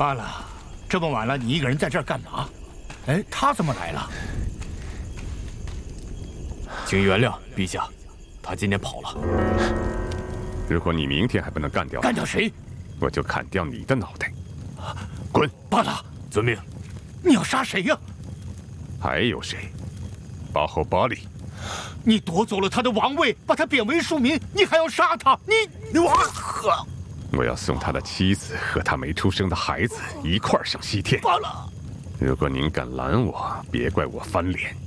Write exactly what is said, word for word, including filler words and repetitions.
罢了，这么晚了，你一个人在这儿干嘛？哎，他怎么来了？ 请原谅陛下，他今天跑了。 如果你明天还不能干掉他， 干掉谁？ 我就砍掉你的脑袋。滚！ 罢了， 遵命。 你要杀谁呀？ 还有谁？巴后巴里。 你夺走了他的王位，把他贬为庶民，你还要杀他？你我呵！ 我要送他的妻子和他没出生的孩子一块儿上西天。 罢了。 如果您敢拦我，别怪我翻脸。